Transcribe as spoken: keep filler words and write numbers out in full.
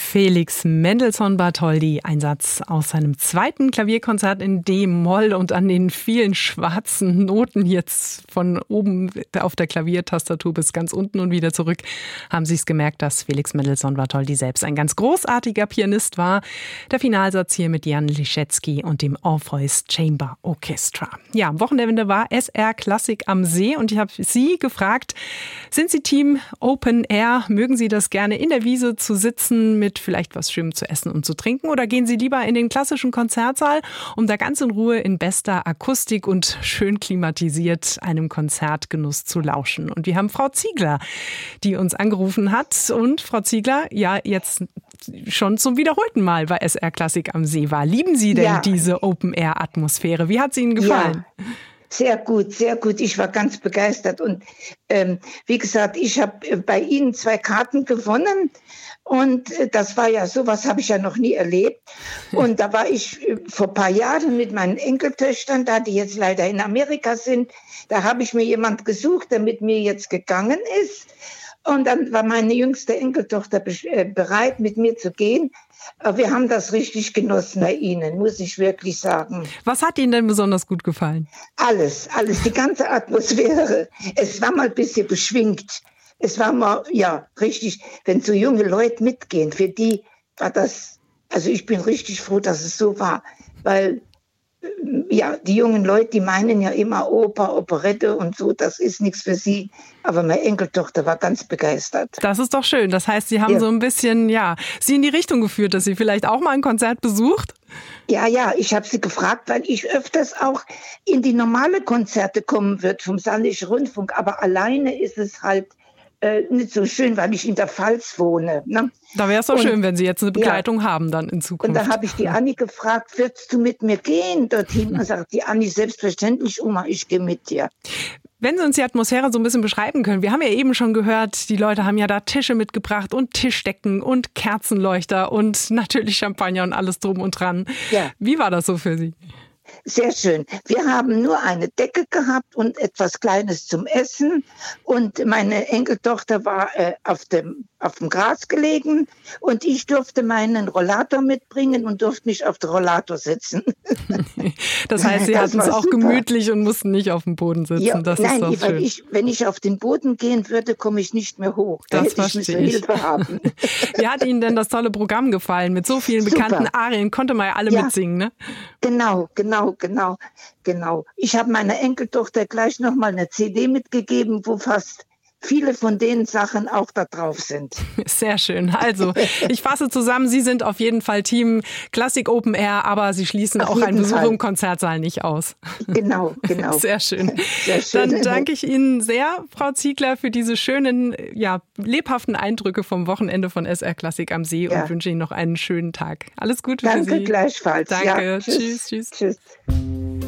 Felix Mendelssohn Bartholdy, ein Satz aus seinem zweiten Klavierkonzert in D-Moll, und an den vielen schwarzen Noten jetzt von oben auf der Klaviertastatur bis ganz unten und wieder zurück haben Sie es gemerkt, dass Felix Mendelssohn Bartholdy selbst ein ganz großartiger Pianist war. Der Finalsatz hier mit Jan Liszewski und dem Orpheus Chamber Orchestra. Ja, am Wochenende war S R Klassik am See und ich habe Sie gefragt, sind Sie Team Open Air? Mögen Sie das gerne, in der Wiese zu sitzen mit vielleicht was Schönem zu essen und zu trinken, oder gehen Sie lieber in den klassischen Konzertsaal, um da ganz in Ruhe in bester Akustik und schön klimatisiert einem Konzertgenuss zu lauschen? Und wir haben Frau Ziegler, die uns angerufen hat. Und Frau Ziegler, ja, jetzt schon zum wiederholten Mal bei S R Klassik am See war. Lieben Sie denn ja. diese Open-Air-Atmosphäre? Wie hat sie Ihnen gefallen? Ja. Sehr gut, sehr gut. Ich war ganz begeistert. Und ähm, wie gesagt, ich habe bei Ihnen zwei Karten gewonnen. Und äh, das war ja, sowas habe ich ja noch nie erlebt. Und da war ich äh, vor ein paar Jahren mit meinen Enkeltöchtern, da die jetzt leider in Amerika sind. Da habe ich mir jemand gesucht, der mit mir jetzt gegangen ist. Und dann war meine jüngste Enkeltochter be- äh, bereit, mit mir zu gehen. Wir haben das richtig genossen bei Ihnen, muss ich wirklich sagen. Was hat Ihnen denn besonders gut gefallen? Alles, alles, die ganze Atmosphäre. Es war mal ein bisschen beschwingt. Es war mal, ja, richtig, wenn so junge Leute mitgehen, für die war das, also ich bin richtig froh, dass es so war. Weil, ja, die jungen Leute, die meinen ja immer Oper, Operette und so, das ist nichts für sie. Aber meine Enkeltochter war ganz begeistert. Das ist doch schön. Das heißt, Sie haben ja. so ein bisschen, ja, sie in die Richtung geführt, dass sie vielleicht auch mal ein Konzert besucht? Ja, ja, ich habe sie gefragt, weil ich öfters auch in die normale Konzerte kommen würde vom Saarländischen Rundfunk. Aber alleine ist es halt äh, nicht so schön, weil ich in der Pfalz wohne. Ne? Da wäre es doch und, schön, wenn Sie jetzt eine Begleitung ja. haben dann in Zukunft. Und da habe ich die Anni gefragt, würdest du mit mir gehen dorthin? Und sagt die Anni, selbstverständlich, Oma, ich gehe mit dir. Wenn Sie uns die Atmosphäre so ein bisschen beschreiben können. Wir haben ja eben schon gehört, die Leute haben ja da Tische mitgebracht und Tischdecken und Kerzenleuchter und natürlich Champagner und alles drum und dran. Ja. Wie war das so für Sie? Sehr schön. Wir haben nur eine Decke gehabt und etwas Kleines zum Essen. Und meine Enkeltochter war äh, auf dem, auf dem Gras gelegen und ich durfte meinen Rollator mitbringen und durfte mich auf den Rollator setzen. Das heißt, Sie hatten es auch super. Gemütlich und mussten nicht auf dem Boden sitzen. Ja, das nein, ist doch weil schön. Ich, wenn ich auf den Boden gehen würde, komme ich nicht mehr hoch. Da das hätte ich verstehe ich. Hilfe haben. Wie hat Ihnen denn das tolle Programm gefallen? Mit so vielen Super. bekannten Arien konnte man ja alle ja. mitsingen, ne? Genau, genau, genau, genau. Ich habe meiner Enkeltochter gleich nochmal eine C D mitgegeben, wo fast viele von den Sachen auch da drauf sind. Sehr schön. Also, ich fasse zusammen, Sie sind auf jeden Fall Team Klassik Open Air, aber Sie schließen auf auch einen Besuch Fall. Im Konzertsaal nicht aus. Genau, genau. Sehr schön. Sehr schön. Dann danke ich Ihnen sehr, Frau Ziegler, für diese schönen, ja, lebhaften Eindrücke vom Wochenende von S R Klassik am See ja. und wünsche Ihnen noch einen schönen Tag. Alles Gute danke für Sie. Danke gleichfalls. Danke. Ja, tschüss. Tschüss. Tschüss. Tschüss.